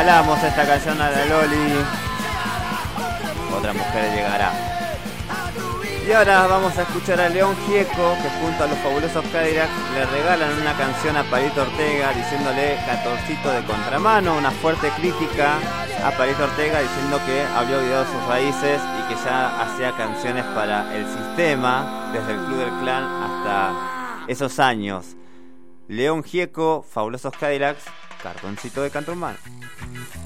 regalamos esta canción a la Loli. Otra mujer llegará. Y ahora vamos a escuchar a León Gieco, que junto a los Fabulosos Cadillacs le regalan una canción a Palito Ortega diciéndole Catorcito de contramano, una fuerte crítica a Palito Ortega diciendo que había olvidado sus raíces y que ya hacía canciones para el sistema, desde el Club del Clan hasta esos años. León Gieco, Fabulosos Cadillacs, Cartoncito de contramano.